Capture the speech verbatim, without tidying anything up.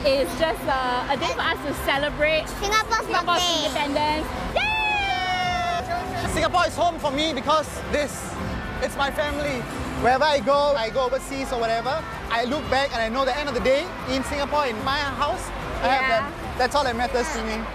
is just uh, a day for us to celebrate Singapore's Singapore's birthday. independence. Yay! Singapore is home for me because this, it's my family. Wherever I go, I go overseas or whatever, I look back and I know the end of the day, in Singapore, in my house, I have Yeah. them. That's all that matters to me.